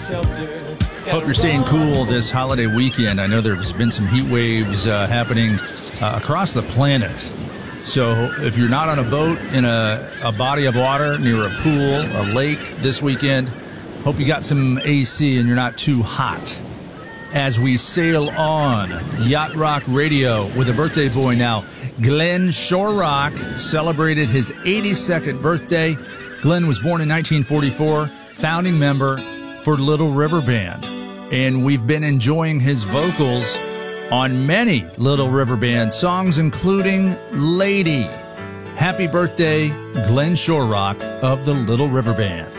Hope you're staying cool this holiday weekend. I know there's been some heat waves happening across the planet. So if you're not on a boat in a body of water near a pool, a lake this weekend, hope you got some AC and you're not too hot. As we sail on, Yacht Rock Radio with a birthday boy now. Glenn Shorrock celebrated his 82nd birthday. Glenn was born in 1944, founding member for Little River Band. And we've been enjoying his vocals on many Little River Band songs, including Lady. Happy birthday, Glenn Shorrock of the Little River Band.